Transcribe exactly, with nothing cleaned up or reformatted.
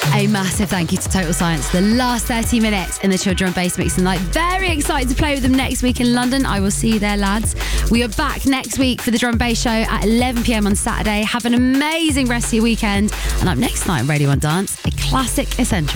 A massive thank you to Total Science. The last thirty minutes in the Chill Drum Bass Mix tonight. Very excited to play with them next week in London. I will see you there, lads. We are back next week for the Drum Bass Show at eleven p m on Saturday. Have an amazing rest of your weekend. And up next night on Radio one Dance, a classic essential.